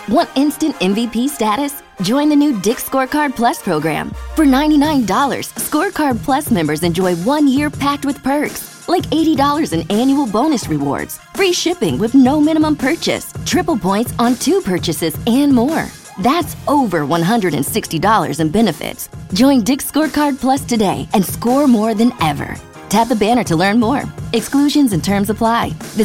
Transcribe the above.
Want instant MVP status? Join the new Dick's Scorecard Plus program. For $99, Scorecard Plus members enjoy 1 year packed with perks, like $80 in annual bonus rewards, free shipping with no minimum purchase, triple points on 2 purchases, and more. That's over $160 in benefits. Join Dick's Scorecard Plus today and score more than ever. Tap the banner to learn more. Exclusions and terms apply.